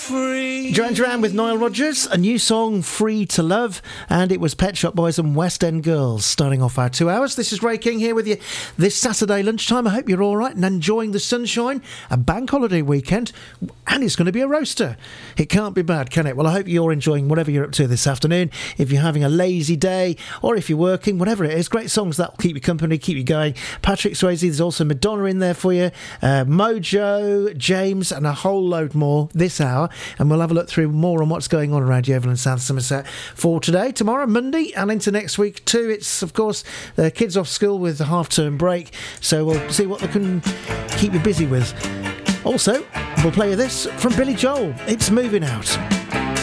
Duran Duran with Nile Rodgers, a new song, Free to Love, and it was Pet Shop Boys and West End Girls starting off our 2 hours. This is Ray King here with you this Saturday lunchtime. I hope you're all right and enjoying the sunshine, a bank holiday weekend, and it's going to be a roaster. It can't be bad, can it? Well, I hope you're enjoying whatever you're up to this afternoon. If you're having a lazy day or if you're working, whatever it is, great songs that'll keep you company, keep you going. Patrick Swayze, there's also Madonna in there for you, Mojo, James, and a whole load more this hour, and we'll have a look through more on what's going on around Yeovil and South Somerset for today, tomorrow, Monday, and into next week too. It's, of course, the kids off school with the half-term break, so we'll see what they can keep you busy with. Also, we'll play you this from Billy Joel. It's Moving Out.